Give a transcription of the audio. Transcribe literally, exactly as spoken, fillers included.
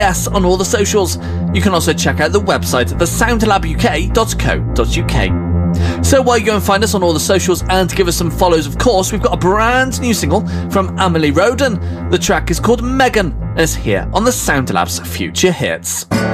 S on all the socials. You can also check out the website at the sound lab u k dot co dot u k. So while you go and find us on all the socials and give us some follows, of course, we've got a brand new single from Amelie Roden. The track is called Megan and is here on the Sound Lab's Future Hits.